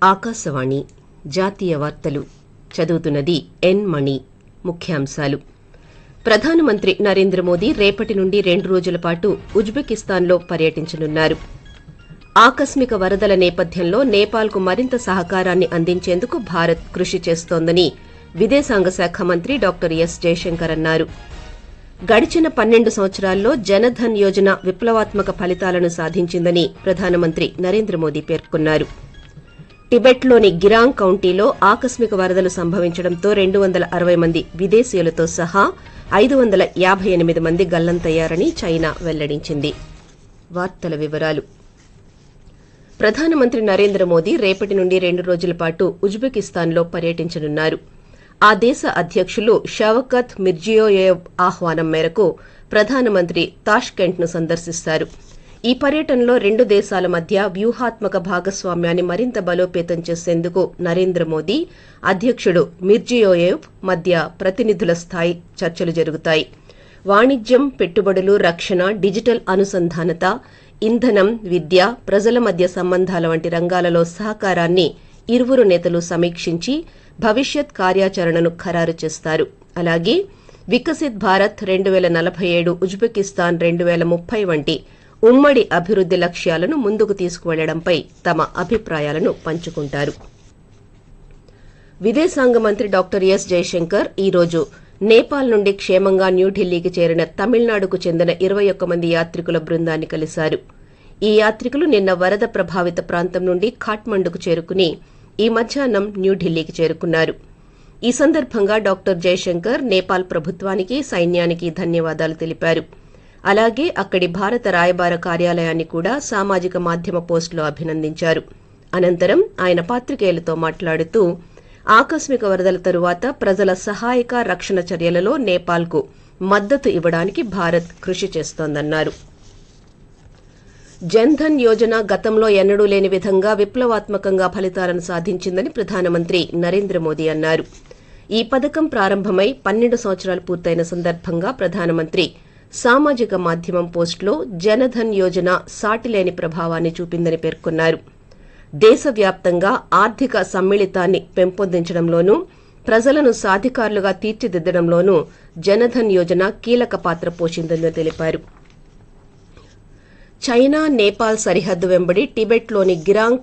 ఆకాశవాణి జాతీయ వార్తలు చదువుతున్నది ఎన్ మణి. ముఖ్యాంశాలు. ప్రధానమంత్రి నరేంద్ర మోదీ రేపటి నుండి 2 రోజుల పాటు ఉజ్బెకిస్తాన్లో పర్యటించనున్నారు. ఆకస్మిక వరదల నేపథ్యంలో నేపాల్కు మరింత సహకారాన్ని అందించేందుకు భారత్ కృషి చేస్తోందని విదేశాంగ శాఖ మంత్రి డాక్టర్ ఎస్ జయశంకర్ అన్నారు. గడిచిన 12 సంవత్సరాల్లో జనధన్ యోజన విప్లవాత్మక ఫలితాలను సాధించిందని ప్రధానమంత్రి నరేంద్ర మోదీ పేర్కొన్నారు. టిబెట్లోని గిరాంగ్ కౌంటీలో ఆకస్మిక వరదలు సంభవించడంతో 260 మంది విదేశీయులతో సహా 558 మంది గల్లంతయ్యారని చైనా వెల్లడించింది. వార్తల వివరాలు. ప్రధానమంత్రి నరేంద్ర మోదీ రేపటి నుండి 2 రోజుల పాటు ఉజ్బెకిస్తాన్లో పర్యటించనున్నారు. ఆ దేశ అధ్యకులు షవకత్ మిర్జియోయేవ్ ఆహ్వానం మేరకు ప్రధానమంత్రి తాష్కెంట్ను సందర్శిస్తారు. ఈ పర్యటనలో 2 దేశాల మధ్య వ్యూహాత్మక భాగస్వామ్యాన్ని మరింత బలోపేతం చేసేందుకు నరేంద్ర మోదీ, అధ్యకుడు మిర్జియోయేవ్ మధ్య ప్రతినిధుల స్థాయి చర్చలు జరుగుతాయి. వాణిజ్యం, పెట్టుబడులు, రక్షణ, డిజిటల్ అనుసంధానత, ఇంధనం, విద్య, ప్రజల మధ్య సంబంధాల వంటి రంగాలలో సహకారాన్ని ఇరువురు నేతలు సమీక్షించి భవిష్యత్ కార్యాచరణను ఖరారు చేస్తారు. అలాగే వికసిత్ భారత్ 2047, ఉజ్బెకిస్తాన్ 2030 వంటి ఉమ్మడి అభివృద్ది లక్ష్యాలను ముందుకు తీసుకువెళ్లడంపై తమ అభిప్రాయాలను పంచుకుంటారు. విదేశాంగ మంత్రి డాక్టర్ ఎస్ జయశంకర్ ఈ రోజు నేపాల్ నుండి క్షేమంగా న్యూఢిల్లీకి చేరిన తమిళనాడుకు చెందిన 21 మంది యాత్రికుల బృందాన్ని కలిశారు. ఈ యాత్రికులు నిన్న వరద ప్రభావిత ప్రాంతం నుండి ఖాట్మండుకు చేరుకుని ఈ మధ్యాహ్నం న్యూఢిల్లీకి చేరుకున్నారు. ఈ సందర్భంగా డాక్టర్ జయశంకర్ నేపాల్ ప్రభుత్వానికి, సైన్యానికి ధన్యవాదాలు తెలిపారు. అలాగే అక్కడి భారత రాయబార కార్యాలయాన్ని కూడా సామాజిక మాధ్యమ పోస్టులో అభినందించారు. అనంతరం ఆయన పాత్రికేయులతో మాట్లాడుతూ ఆకస్మిక వరదల తరువాత ప్రజల సహాయక, రక్షణ చర్యలలో నేపాల్కు మద్దతు ఇవ్వడానికి భారత్ కృషి చేస్తోందన్నారు. జన్ధన్ యోజన గతంలో ఎన్నడూ లేని విధంగా విప్లవాత్మకంగా ఫలితాలను సాధించిందని ప్రధానమంత్రి నరేంద్ర మోదీ అన్నారు. ఈ పథకం ప్రారంభమై 12 సంవత్సరాలు పూర్తయిన సందర్భంగా ప్రధానమంత్రి సామాజిక మాధ్యమం పోస్టులో జనధన్ యోజన సాటిలేని ప్రభావాన్ని చూపిందని పేర్కొన్నారు. దేశవ్యాప్తంగా ఆర్థిక సమ్మిళితాన్ని పెంపొందించడంలోనూ, ప్రజలను సాధికారులుగా తీర్చిదిద్దడంలోనూ జనధన్ యోజన కీలక పాత్ర పోషిందని తెలిపారు. చైనా, నేపాల్ సరిహద్దు వెంబడి టిబెట్లోని గిరాంగ్